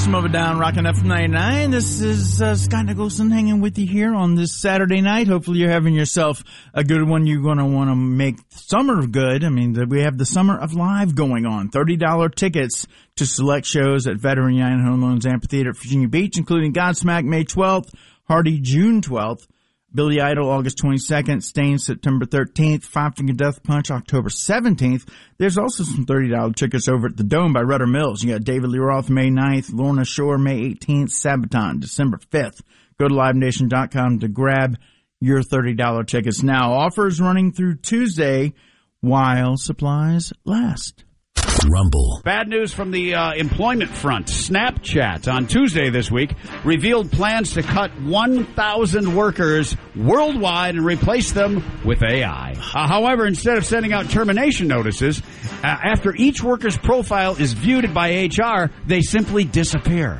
Some of it down, rocking FM 99. This is Scott Nicholson hanging with you here on this Saturday night. Hopefully you're having yourself a good one. You're going to want to make summer good. I mean, we have the Summer of Live going on. $30 tickets to select shows at Veteran United Home Loans Amphitheater at Virginia Beach, including Godsmack May 12th, Hardy June 12th, Billy Idol August 22nd, Stain September 13th, Five Finger Death Punch October 17th. There's also some $30 tickets over at the Dome by Rudder Mills. You got David Lee Roth May 9th, Lorna Shore May 18th, Sabaton December 5th. Go to LiveNation.com to grab your $30 tickets. Now, offers running through Tuesday while supplies last. Rumble. Bad news from the employment front. Snapchat on Tuesday this week revealed plans to cut 1,000 workers worldwide and replace them with AI. However, instead of sending out termination notices, after each worker's profile is viewed by HR, they simply disappear.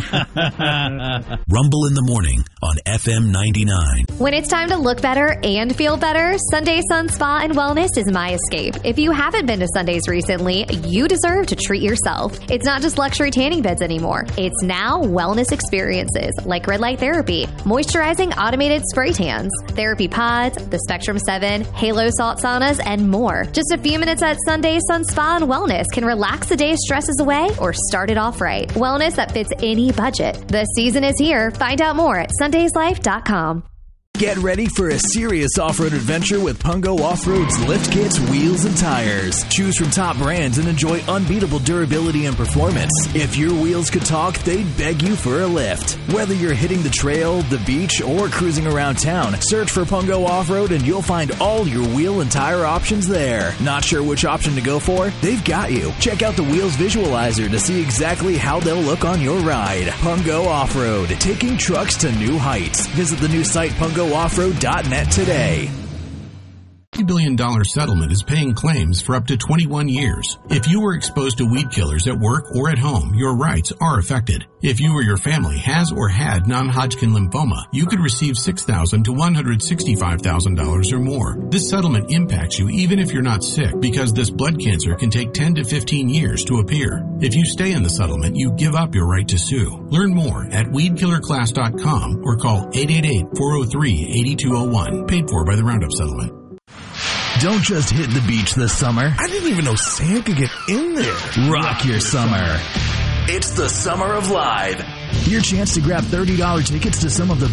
Rumble in the morning on FM 99. When it's time to look better and feel better, Sunday Sun Spa and Wellness is my escape. If you haven't been to Sundays recently, you deserve to treat yourself. It's not just luxury tanning beds anymore. It's now wellness experiences like red light therapy, moisturizing automated spray tans, therapy pods, the Spectrum 7, Halo salt saunas, and more. Just a few minutes at Sunday Sun Spa and Wellness can relax the day's stresses away or start it off right. Wellness that fits any budget. The season is here. Find out more at sundayslife.com. Get ready for a serious off-road adventure with Pungo Off-Road's lift kits, wheels, and tires. Choose from top brands and enjoy unbeatable durability and performance. If your wheels could talk, they'd beg you for a lift. Whether you're hitting the trail, the beach, or cruising around town, search for Pungo Off-Road and you'll find all your wheel and tire options there. Not sure which option to go for? They've got you. Check out the Wheels Visualizer to see exactly how they'll look on your ride. Pungo Off-Road, taking trucks to new heights. Visit the new site PungoOffroad.net today. $50 billion settlement is paying claims for up to 21 years. If you were exposed to weed killers at work or at home, your rights are affected. If you or your family has or had non-Hodgkin lymphoma, you could receive $6,000 to $165,000 or more. This settlement impacts you even if you're not sick, because this blood cancer can take 10 to 15 years to appear. If you stay in the settlement, you give up your right to sue. Learn more at weedkillerclass.com or call 888-403-8201. Paid for by the Roundup Settlement. Don't just hit the beach this summer. I didn't even know sand could get in there. Rock your summer. It's the Summer of Live. Your chance to grab $30 tickets to some of the